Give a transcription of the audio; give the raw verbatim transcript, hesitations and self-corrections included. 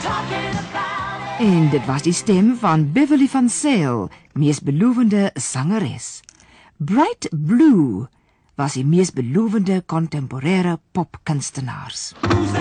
En dit was die stem van Beverly van Zyl, mees belovende sangeres. Bright Blue was die mees belovende kontemporêre popkunstenaars.